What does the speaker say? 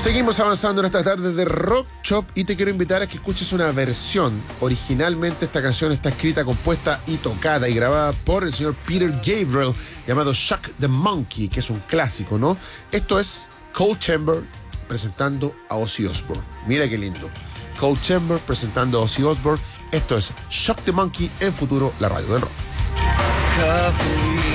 Seguimos avanzando en esta tarde de Rock Shop y te quiero invitar a que escuches una versión. Originalmente esta canción está escrita, compuesta y tocada y grabada por el señor Peter Gabriel, llamado Shock the Monkey, que es un clásico, ¿no? Esto es Cold Chamber presentando a Ozzy Osbourne. Mira qué lindo. Cold Chamber presentando a Ozzy Osbourne. Esto es Shock the Monkey en Futuro, la radio del rock.